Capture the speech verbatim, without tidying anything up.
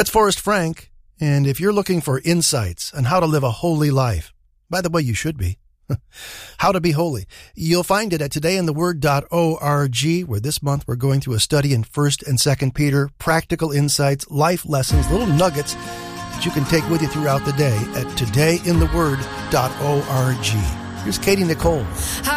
That's Forrest Frank, and if you're looking for insights on how to live a holy life, by the way, you should be, how to be holy, you'll find it at today in the word dot org, where this month we're going through a study in First and Second Peter, practical insights, life lessons, little nuggets that you can take with you throughout the day at today in the word dot org. Here's Katie Nicole. How